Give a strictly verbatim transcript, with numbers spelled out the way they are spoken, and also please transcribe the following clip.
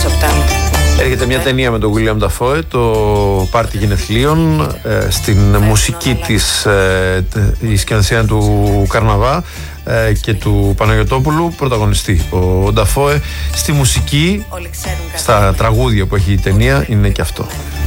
Έρχεται μια ταινία με τον William Dafoe, το Πάρτι Γενεθλίων, ε, στην μουσική της ε, η σκηνοθεσία του Καρναβά ε, και του Παναγιωτόπουλου, πρωταγωνιστή ο Dafoe. Στη μουσική, στα τραγούδια που έχει η ταινία, είναι και αυτό.